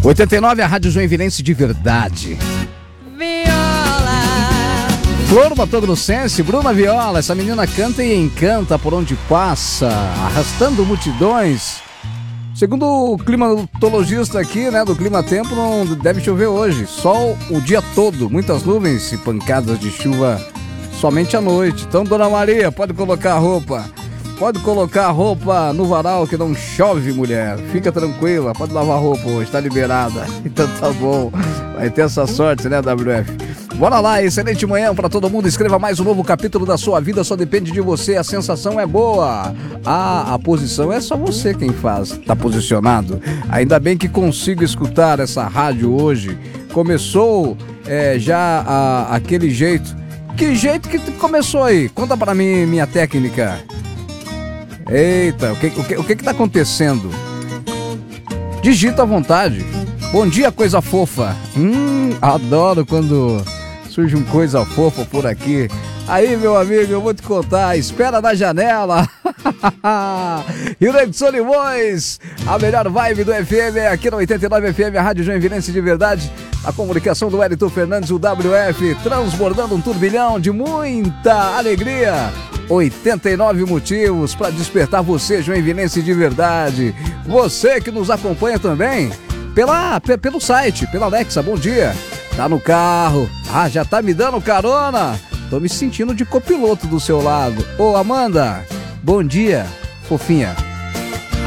89, a Rádio Joinvilense de verdade. Viola. Flor Mato Grossense, Bruna Viola. Essa menina canta e encanta por onde passa, arrastando multidões. Segundo o climatologista aqui, né, do Clima Tempo, não deve chover hoje. Sol o dia todo, muitas nuvens e pancadas de chuva somente à noite. Então, Dona Maria, pode colocar a roupa. Pode colocar a roupa no varal que não chove, mulher. Fica tranquila, pode lavar a roupa hoje, tá liberada. Então tá bom, vai ter essa sorte, né, WF? Bora lá, excelente manhã pra todo mundo. Escreva mais um novo capítulo da sua vida, só depende de você, a sensação é boa. A posição é só você quem faz, tá posicionado. Ainda bem que consigo escutar essa rádio hoje. Começou já aquele jeito. Que jeito que começou aí? Conta pra mim, minha técnica. Eita, o que tá acontecendo? Digita à vontade. Bom dia, coisa fofa. Adoro quando surge um coisa fofa por aqui. Aí, meu amigo, eu vou te contar. Espera na janela. Rio Grande do Sul, Limões. A melhor vibe do FM é aqui no 89 FM, a Rádio Joinvilense de verdade. A comunicação do Wellington Fernandes, o WF, transbordando um turbilhão de muita alegria. 89 motivos para despertar você, Joinvilense de verdade. Você que nos acompanha também pelo site, pela Alexa. Bom dia. Tá no carro. Já tá me dando carona. Tô me sentindo de copiloto do seu lado. Ô, Amanda, bom dia, fofinha.